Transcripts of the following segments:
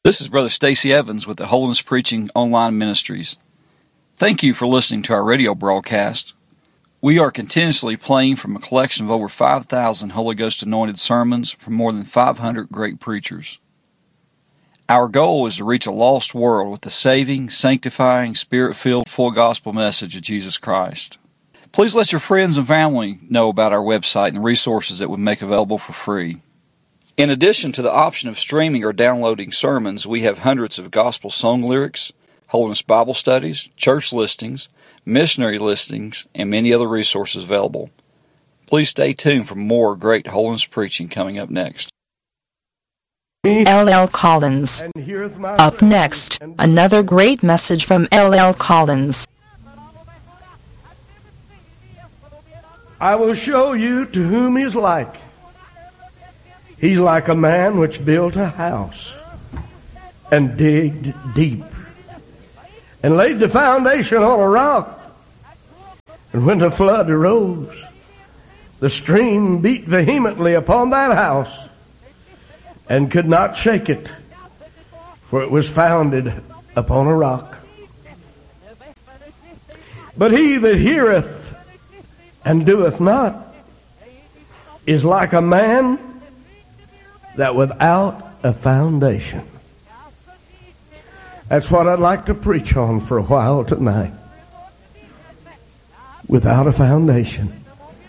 This is Brother Stacy Evans with the Holiness Preaching Online Ministries. Thank you for listening to our radio broadcast. We are continuously playing from a collection of over 5,000 Holy Ghost anointed sermons from more than 500 great preachers. Our goal is to reach a lost world with the saving, sanctifying, Spirit-filled, full gospel message of Jesus Christ. Please let your friends and family know about our website and the resources that we make available for free. In addition to the option of streaming or downloading sermons, we have hundreds of gospel song lyrics, Holiness Bible studies, church listings, missionary listings, and many other resources available. Please stay tuned for more great holiness preaching coming up next. L.L. Collins. Up next, another great message from L.L. Collins. I will show you to whom he is like. He's like a man which built a house and digged deep and laid the foundation on a rock. And when the flood arose, the stream beat vehemently upon that house and could not shake it, for it was founded upon a rock. But he that heareth and doeth not is like a man that without a foundation. That's what I'd like to preach on for a while tonight. Without a foundation.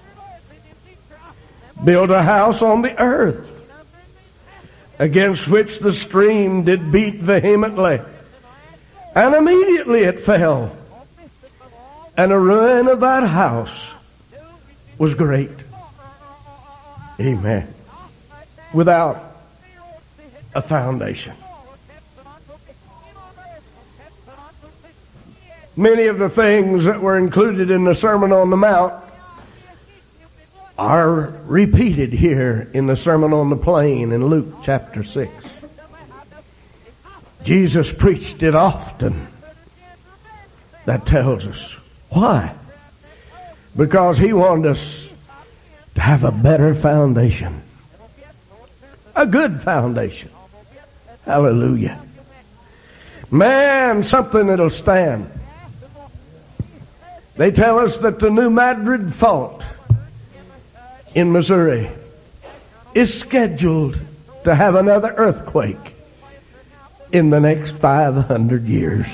Build a house on the earth, against which the stream did beat vehemently, and immediately it fell, and the ruin of that house was great. Amen. Without a foundation. Many of the things that were included in the Sermon on the Mount are repeated here in the Sermon on the Plain in Luke chapter 6. Jesus preached it often. That tells us why. Because he wanted us to have a better foundation. A good foundation. Hallelujah. Man, something that'll stand. They tell us that the New Madrid Fault in Missouri is scheduled to have another earthquake in the next 500 years.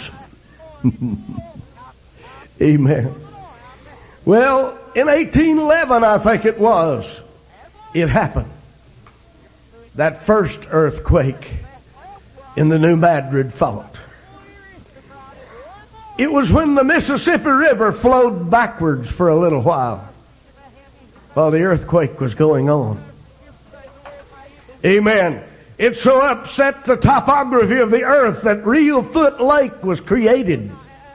Amen. Well, in 1811, I think it was, it happened. That first earthquake in the New Madrid Fault. It was when the Mississippi River flowed backwards for a little while the earthquake was going on. Amen. It so upset the topography of the earth that Reelfoot Lake was created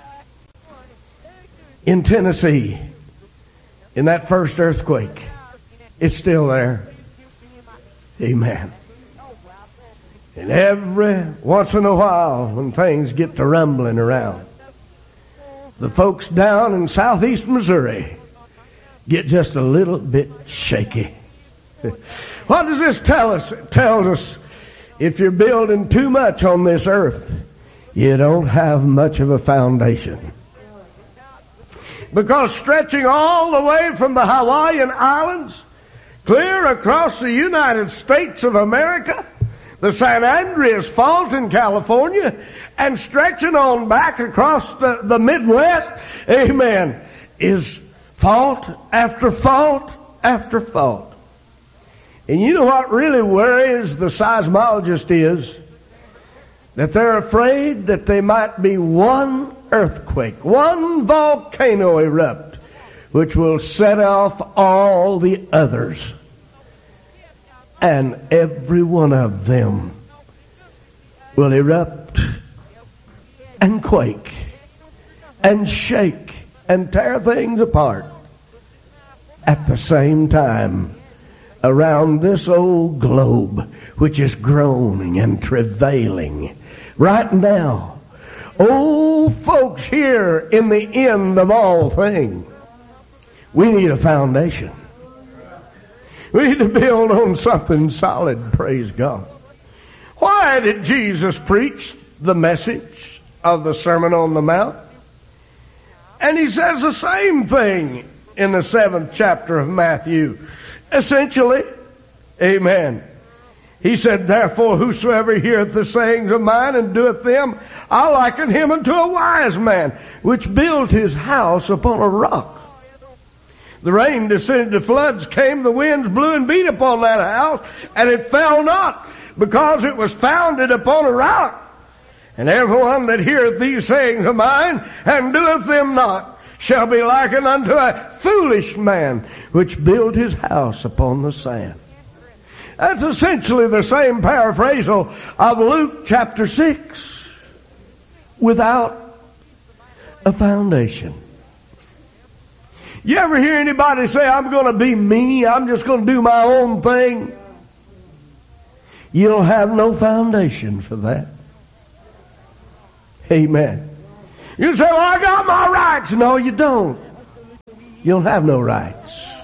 in Tennessee in that first earthquake. It's still there. Amen. And every once in a while, when things get to rumbling around, the folks down in southeast Missouri get just a little bit shaky. What does this tell us? It tells us if you're building too much on this earth, you don't have much of a foundation. Because stretching all the way from the Hawaiian Islands clear across the United States of America, the San Andreas Fault in California, and stretching on back across the Midwest, amen, is fault after fault after fault. And you know what really worries the seismologist is? That they're afraid that there might be one earthquake, one volcano erupt, which will set off all the others. And every one of them will erupt and quake and shake and tear things apart at the same time around this old globe, which is groaning and travailing right now. Oh, folks, here in the end of all things, we need a foundation. We need to build on something solid, praise God. Why Why did Jesus preach the message of the Sermon on the Mount? And he says the same thing in the 7th chapter of Matthew. Essentially, amen. He said, therefore, whosoever heareth the sayings of mine and doeth them, I liken him unto a wise man, which built his house upon a rock. The rain descended, the floods came, the winds blew and beat upon that house, and it fell not, because it was founded upon a rock. And everyone that heareth these sayings of mine, and doeth them not, shall be likened unto a foolish man, which built his house upon the sand. That's essentially the same paraphrasal of Luke chapter 6, without a foundation. You ever hear anybody say, I'm going to be me, I'm just going to do my own thing? You'll have no foundation for that. Amen. You say, well, I got my rights. No, you don't. You don't have no rights.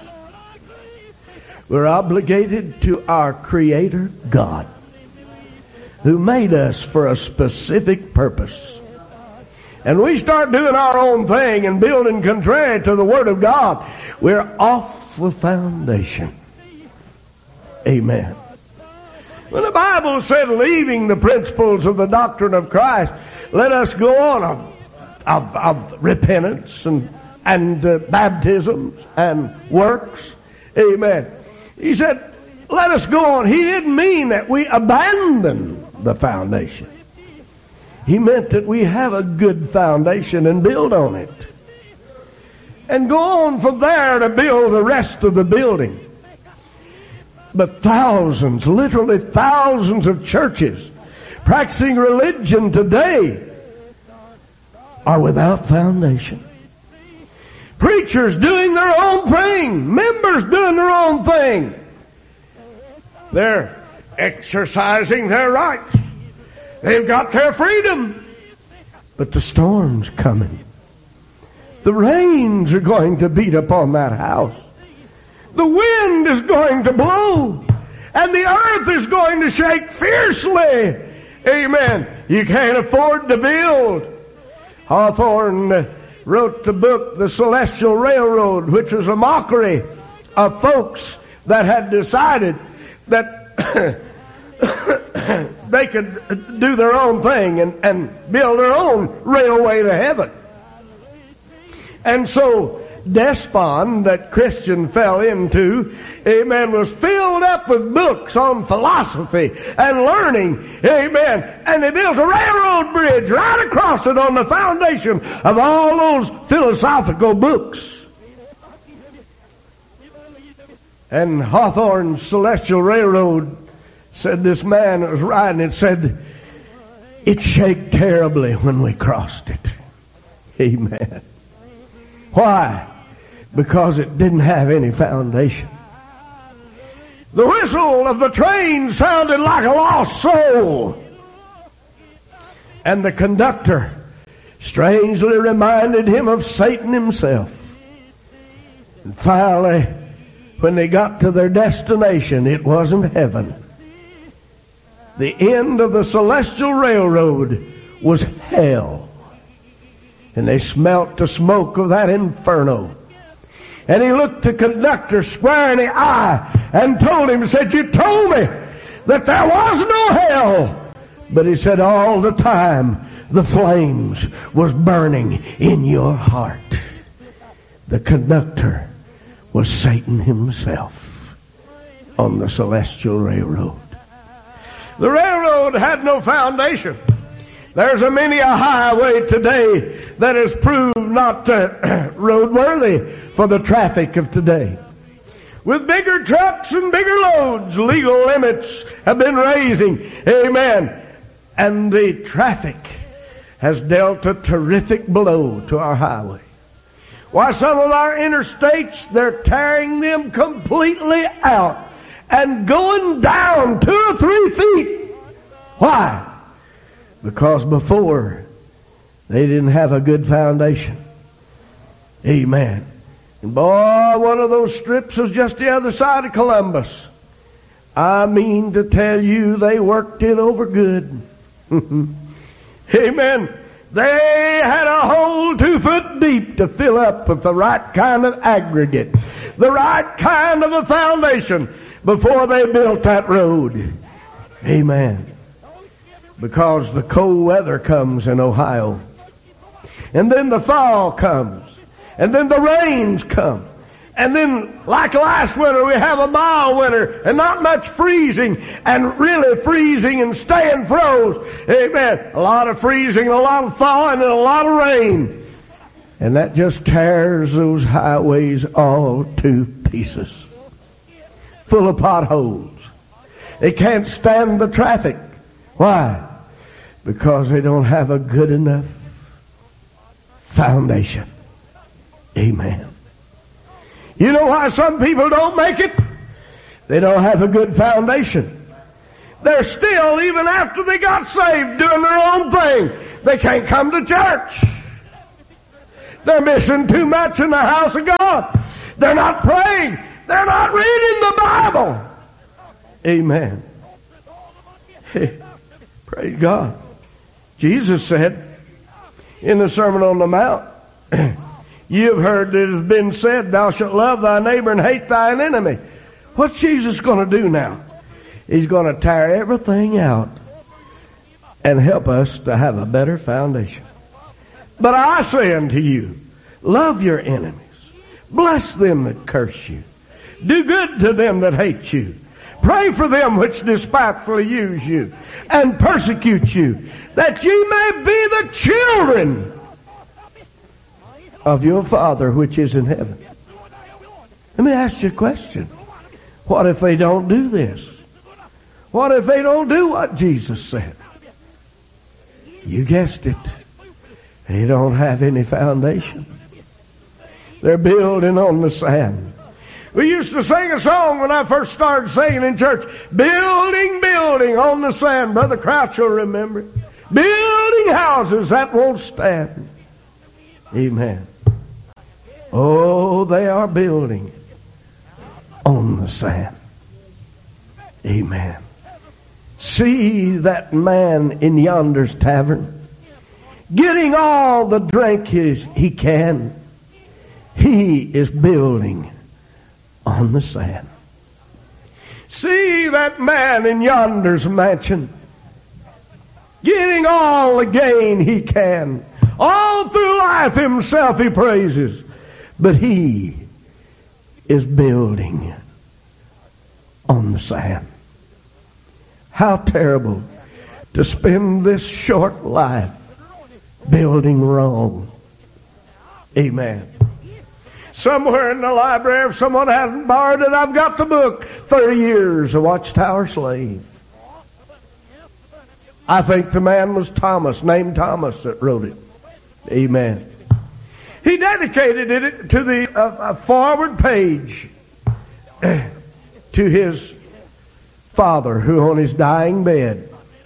We're obligated to our Creator God, who made us for a specific purpose. And we start doing our own thing and building contrary to the Word of God, we're off the foundation. Amen. When the Bible said, leaving the principles of the doctrine of Christ, let us go on of repentance and baptisms and works. Amen. He said, let us go on. He didn't mean that we abandon the foundation. He meant that we have a good foundation and build on it. And go on from there to build the rest of the building. But thousands, literally thousands of churches practicing religion today are without foundation. Preachers doing their own thing. Members doing their own thing. They're exercising their rights. They've got their freedom. But the storm's coming. The rains are going to beat upon that house. The wind is going to blow. And the earth is going to shake fiercely. Amen. You can't afford to build. Hawthorne wrote the book, The Celestial Railroad, which was a mockery of folks that had decided that they could do their own thing and build their own railway to heaven. And so despond that Christian fell into, amen, was filled up with books on philosophy and learning, amen, and they built a railroad bridge right across it on the foundation of all those philosophical books. And Hawthorne's Celestial Railroad said, this man that was riding it said, it shook terribly when we crossed it. Amen. Why? Because it didn't have any foundation. The whistle of the train sounded like a lost soul. And the conductor strangely reminded him of Satan himself. And finally, when they got to their destination, it wasn't heaven. The end of the Celestial Railroad was hell. And they smelt the smoke of that inferno. And he looked the conductor square in the eye and told him, said, you told me that there was no hell. But he said, all the time the flames was burning in your heart. The conductor was Satan himself on the Celestial Railroad. The railroad had no foundation. There's many a highway today that is proved not roadworthy for the traffic of today. With bigger trucks and bigger loads, legal limits have been raising. Amen. And the traffic has dealt a terrific blow to our highway. Why, some of our interstates, they're tearing them completely out and going down 2 or 3 feet. Why? Because before, they didn't have a good foundation. Amen. And boy, one of those strips was just the other side of Columbus. I mean to tell you, they worked it over good. Amen. They had a hole 2 foot deep to fill up with the right kind of aggregate, the right kind of a foundation before they built that road. Amen. Because the cold weather comes in Ohio. And then the fall comes. And then the rains come. And then, like last winter, we have a mild winter and not much freezing and really freezing and staying froze. Amen. A lot of freezing, a lot of thawing, and a lot of rain. And that just tears those highways all to pieces. Full of potholes. They can't stand the traffic. Why? Because they don't have a good enough foundation. Amen. You know why some people don't make it? They don't have a good foundation. They're still, even after they got saved, doing their own thing. They can't come to church. They're missing too much in the house of God. They're not praying. They're not reading the Bible. Amen. Hey, praise God. Jesus said in the Sermon on the Mount, you have heard that it has been said, thou shalt love thy neighbor and hate thine enemy. What's Jesus going to do now? He's going to tear everything out and help us to have a better foundation. But I say unto you, love your enemies. Bless them that curse you. Do good to them that hate you. Pray for them which despitefully use you and persecute you, that ye may be the children of your Father which is in heaven. Let me ask you a question. What if they don't do this? What if they don't do what Jesus said? You guessed it. They don't have any foundation. They're building on the sand. We used to sing a song when I first started singing in church. Building, building on the sand. Brother Crouch will remember it. Building houses that won't stand. Amen. Oh, they are building on the sand. Amen. See that man in yonder's tavern, getting all the drink he can. He is building on the sand. See that man in yonder's mansion, getting all the gain he can. All through life himself he praises, but he is building on the sand. How terrible to spend this short life building wrong. Amen. Somewhere in the library, if someone hasn't borrowed it, I've got the book, 30 Years, A Watchtower Slave. I think the man was Thomas, named Thomas, that wrote it. Amen. He dedicated it to the forward page to his father, who on his dying bed,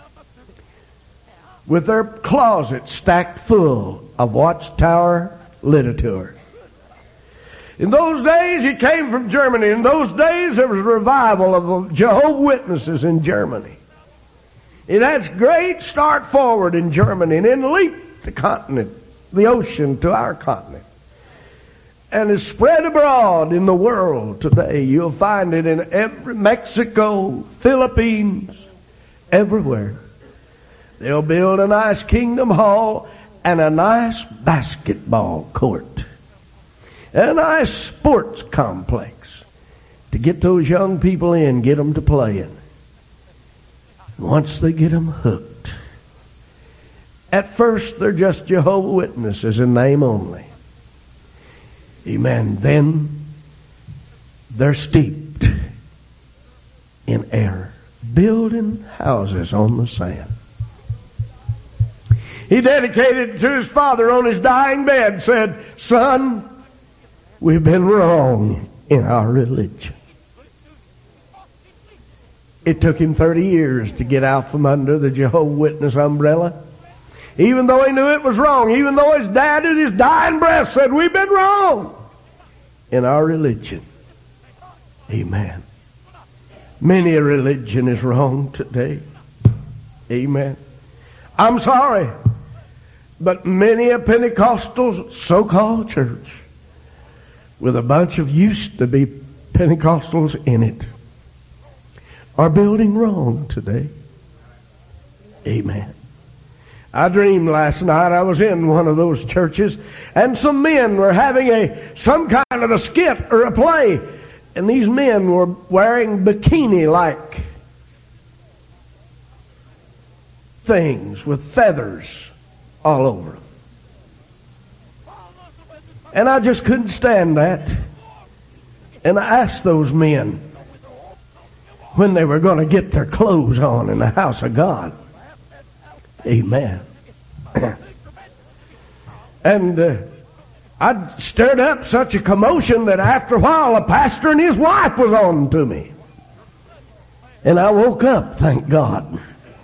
with their closet stacked full of Watchtower literature. In those days, he came from Germany. In those days, there was a revival of Jehovah's Witnesses in Germany. It had great start forward in Germany and then leaped the continent, the ocean, to our continent. And is spread abroad in the world today. You'll find it in every Mexico, Philippines, everywhere. They'll build a nice kingdom hall and a nice basketball court. A nice sports complex to get those young people in, get them to playing. Once they get them hooked, at first they're just Jehovah's Witnesses in name only. Amen. Then they're steeped in error, building houses on the sand. He dedicated it to his father on his dying bed, said, "Son, we've been wrong in our religion." It took him 30 years to get out from under the Jehovah's Witness umbrella. Even though he knew it was wrong, even though his dad at his dying breath said, "We've been wrong in our religion." Amen. Many a religion is wrong today. Amen. I'm sorry, but many a Pentecostal so-called church with a bunch of used to be Pentecostals in it are building wrong today. Amen. I dreamed last night I was in one of those churches and some men were having some kind of a skit or a play, and these men were wearing bikini-like things with feathers all over them. And I just couldn't stand that. And I asked those men when they were going to get their clothes on in the house of God. Amen. And I'd stirred up such a commotion that after a while a pastor and his wife was on to me. And I woke up, thank God.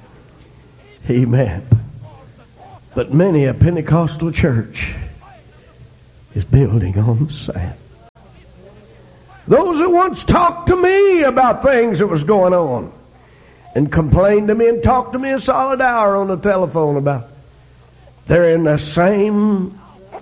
Amen. But many a Pentecostal church is building on sand. Those that once talked to me about things that was going on and complained to me and talked to me a solid hour on the telephone about they're in the same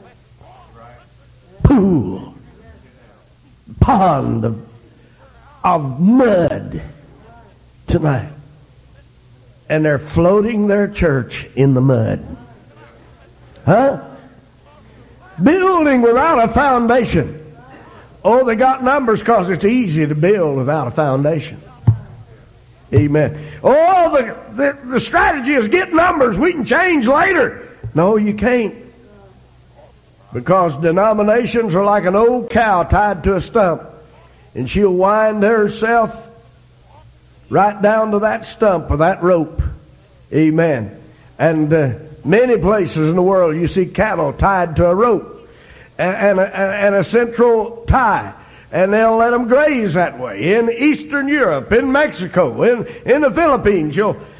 pond of mud tonight. And they're floating their church in the mud. Huh? Building without a foundation. Oh, they got numbers because it's easy to build without a foundation. Amen. Oh, the strategy is get numbers. We can change later. No, you can't. Because denominations are like an old cow tied to a stump. And she'll wind herself right down to that stump or that rope. Amen. And many places in the world you see cattle tied to a rope and a central tie. And they'll let them graze that way. In Eastern Europe, in Mexico, in the Philippines,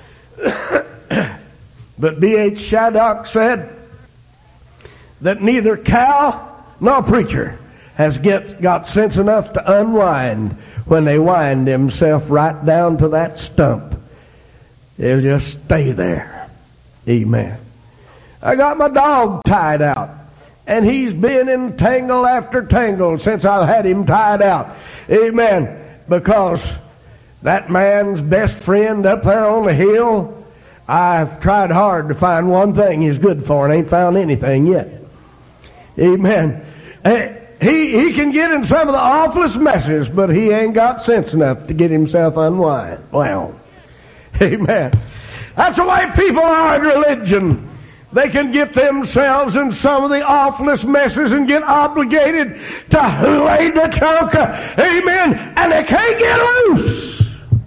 But B.H. Shaddock said that neither cow nor preacher has got sense enough to unwind when they wind themselves right down to that stump. They'll just stay there. Amen. I got my dog tied out. And he's been in tangle after tangle since I've had him tied out. Amen. Because that man's best friend up there on the hill, I've tried hard to find one thing he's good for and ain't found anything yet. Amen. He can get in some of the awfulest messes, but he ain't got sense enough to get himself unwind. Well, amen. That's the way people are in religion. They can get themselves in some of the awfulest messes and get obligated to lay the trunk. Amen. And they can't get loose.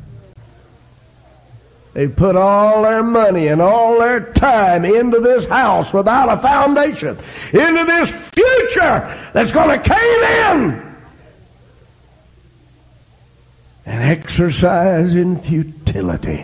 They put all their money and all their time into this house without a foundation, into this future that's going to cave in and exercise in futility.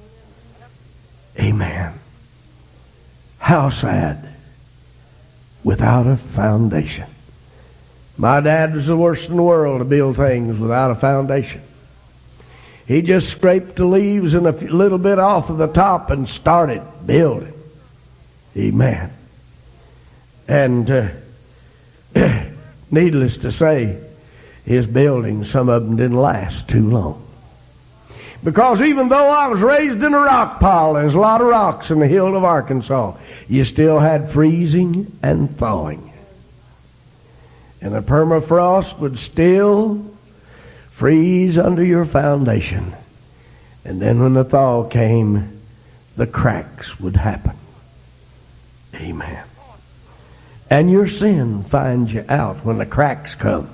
Amen. How sad. Without a foundation. My dad was the worst in the world to build things without a foundation. He just scraped the leaves and a little bit off of the top and started building. Amen. And needless to say, his buildings, some of them didn't last too long. Because even though I was raised in a rock pile, there's a lot of rocks in the hill of Arkansas, you still had freezing and thawing. And the permafrost would still freeze under your foundation. And then when the thaw came, the cracks would happen. Amen. And your sin finds you out when the cracks come.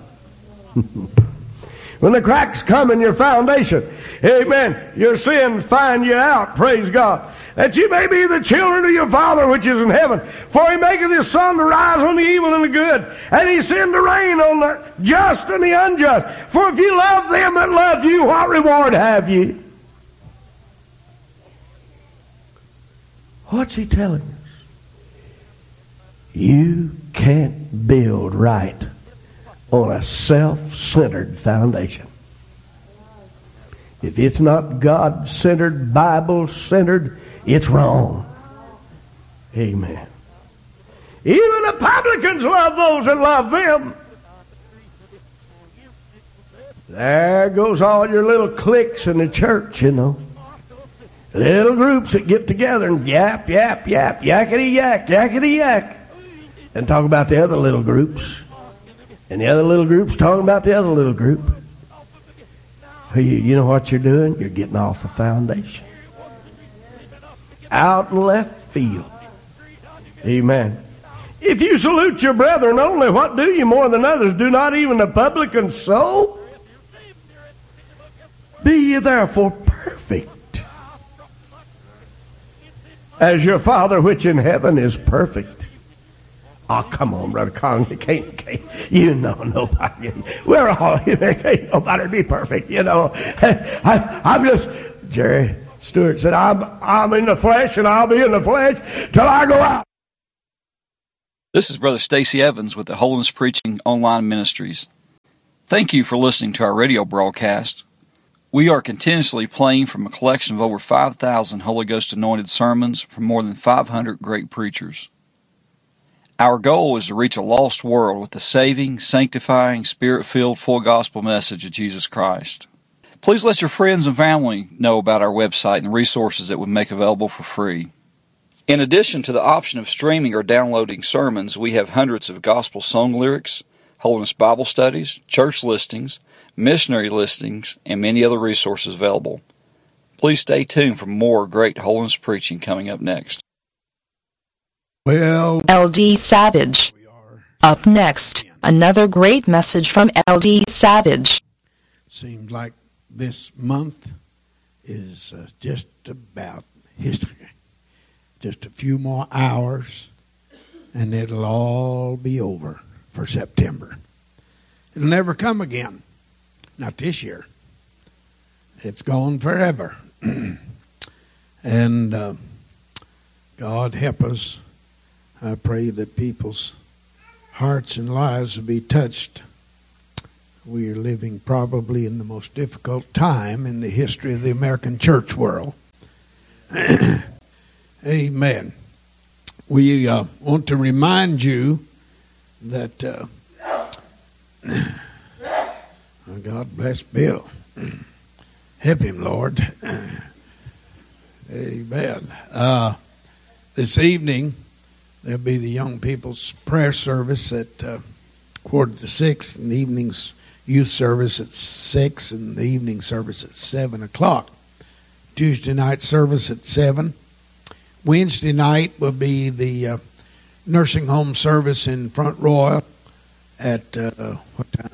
When the cracks come in your foundation, amen, your sins find you out, praise God, that you may be the children of your Father which is in heaven. For he maketh his sun to rise on the evil and the good, and he send the rain on the just and the unjust. For if you love them that love you, what reward have you? What's he telling us? You can't build right on a self-centered foundation. If it's not God-centered, Bible-centered, it's wrong. Amen. Even the publicans love those that love them. There goes all your little cliques in the church, you know. Little groups that get together and yap, yap, yap, yakety yak, yakety yak, and talk about the other little groups. And the other little groups talking about the other little group. You know what you're doing? You're getting off the foundation. Out in left field. Amen. If you salute your brethren only, what do you more than others? Do not even the publicans so? Be ye therefore perfect, as your Father which in heaven is perfect. Oh, come on, Brother Kong. You know nobody. We're all, ain't nobody be perfect, you know. I'm just, Jerry Stewart said, I'm in the flesh and I'll be in the flesh till I go out. This is Brother Stacy Evans with the Holiness Preaching Online Ministries. Thank you for listening to our radio broadcast. We are continuously playing from a collection of over 5,000 Holy Ghost anointed sermons from more than 500 great preachers. Our goal is to reach a lost world with the saving, sanctifying, Spirit-filled, full gospel message of Jesus Christ. Please let your friends and family know about our website and the resources that we make available for free. In addition to the option of streaming or downloading sermons, we have hundreds of gospel song lyrics, Holiness Bible studies, church listings, missionary listings, and many other resources available. Please stay tuned for more great holiness preaching coming up next. Well, LD Savage. Up next, another great message from LD Savage. Seems like this month is just about history. Just a few more hours, and it'll all be over for September. It'll never come again. Not this year. It's gone forever. And God help us. I pray that people's hearts and lives will be touched. We are living probably in the most difficult time in the history of the American church world. Amen. We want to remind you that God bless Bill. Help him, Lord. Amen. This evening, there'll be the young people's prayer service at 5:45, and the evening's youth service at 6, and the evening service at 7 o'clock. Tuesday night service at 7. Wednesday night will be the nursing home service in Front Royal at what time?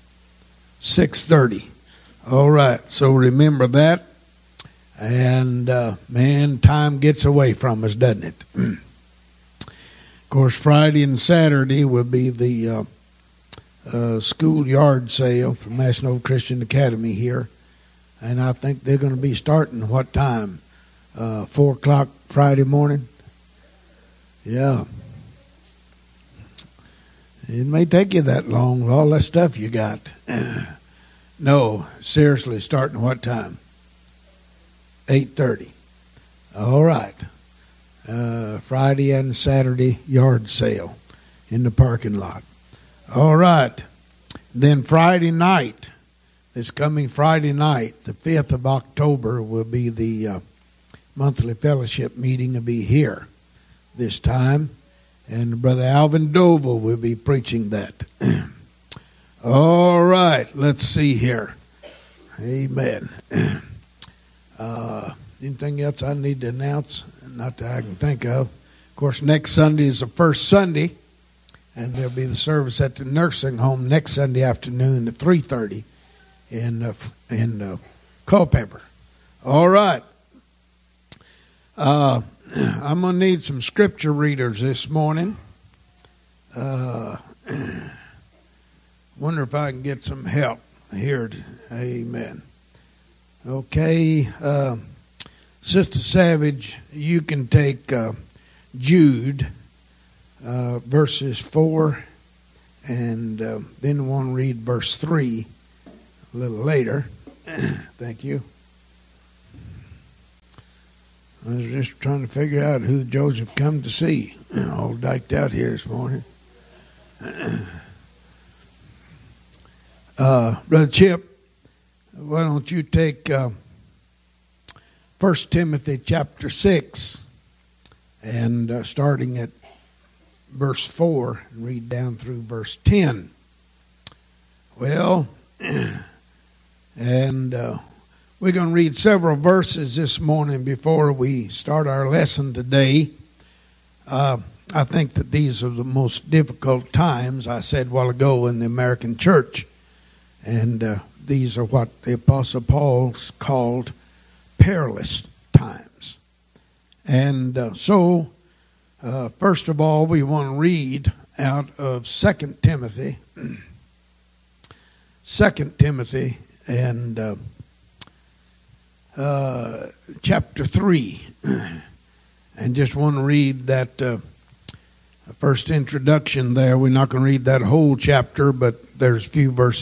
6:30. All right, so remember that. And man, time gets away from us, doesn't it? Of course, Friday and Saturday will be the schoolyard sale from National Christian Academy here, and I think they're going to be starting what time? 4 o'clock Friday morning. Yeah. It may take you that long with all that stuff you got. No, seriously, starting what time? 8:30. All right. Friday and Saturday yard sale in the parking lot. All right. Then Friday night, this coming Friday night, the 5th of October, will be the monthly fellowship meeting. Will be here this time. And Brother Alvin Doval will be preaching that. All right, let's see here. Amen. Anything else I need to announce? Not that I can think of. Of course, next Sunday is the first Sunday, and there'll be the service at the nursing home next Sunday afternoon at 3:30 in Culpeper. All right. I'm going to need some scripture readers this morning. Wonder if I can get some help here. Amen. Okay. Sister Savage, you can take Jude, verses 4, and then we'll read verse 3 a little later. Thank you. I was just trying to figure out who Joseph come to see. All diked out here this morning. Brother Chip, why don't you take 1 Timothy chapter 6 and starting at verse 4 and read down through verse 10. Well, and we're going to read several verses this morning before we start our lesson today. I think that these are the most difficult times, I said a while ago, in the American church. And these are what the Apostle Paul called perilous times. And so, first of all, we want to read out of 2 Timothy. 2 Timothy and chapter 3. And just want to read that first introduction there. We're not going to read that whole chapter, but there's a few verses